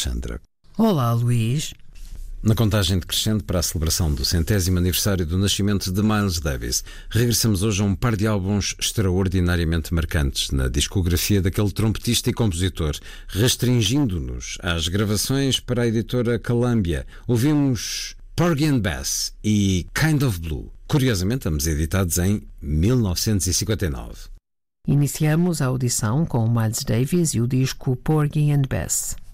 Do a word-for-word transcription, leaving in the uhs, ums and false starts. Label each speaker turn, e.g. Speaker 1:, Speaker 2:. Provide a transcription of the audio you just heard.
Speaker 1: Alexandra.
Speaker 2: Olá, Luís.
Speaker 1: Na contagem decrescente para a celebração do centésimo aniversário do nascimento de Miles Davis, regressamos hoje a um par de álbuns extraordinariamente marcantes na discografia daquele trompetista e compositor, restringindo-nos às gravações para a editora Columbia. Ouvimos Porgy and Bess e Kind of Blue, curiosamente ambos editados em mil novecentos e cinquenta e nove.
Speaker 2: Iniciamos a audição com Miles Davis e o disco Porgy and Bess.